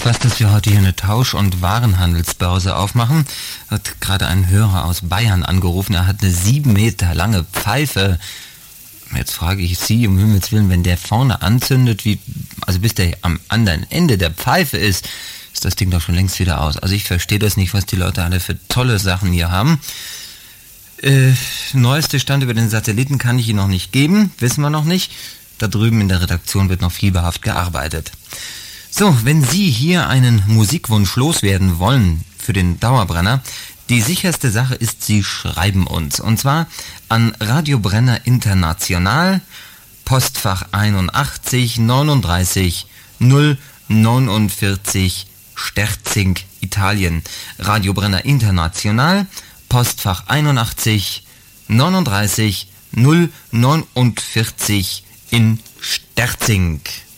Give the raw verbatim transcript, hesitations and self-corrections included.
Fast, dass wir heute hier eine Tausch- und Warenhandelsbörse aufmachen. Hat gerade ein Hörer aus Bayern angerufen. Er hat eine sieben Meter lange Pfeife. Jetzt frage ich Sie, um Himmels Willen, wenn der vorne anzündet, wie, also bis der am anderen Ende der Pfeife ist, ist das Ding doch schon längst wieder aus. Also ich verstehe das nicht, was die Leute alle für tolle Sachen hier haben. Äh, neueste Stand über den Satelliten kann ich Ihnen noch nicht geben, wissen wir noch nicht. Da drüben in der Redaktion wird noch fieberhaft gearbeitet. So, wenn Sie hier einen Musikwunsch loswerden wollen für den Dauerbrenner, die sicherste Sache ist, Sie schreiben uns. Und zwar an Radio Brenner International, Postfach einundachtzig neununddreißig null neunundvierzig Sterzing, Italien. Radio Brenner International, Postfach einundachtzig neununddreißig null neunundvierzig in Sterzing.